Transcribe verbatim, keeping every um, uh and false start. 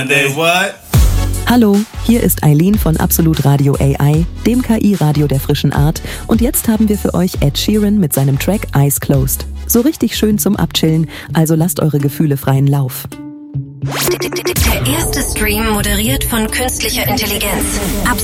They what? Hallo, hier ist Eileen von Absolut Radio A I, dem K I-Radio der frischen Art. Und jetzt haben wir für euch Ed Sheeran mit seinem Track Eyes Closed. So richtig schön zum Abchillen, also lasst eure Gefühle freien Lauf. Der erste Stream moderiert von künstlicher Intelligenz.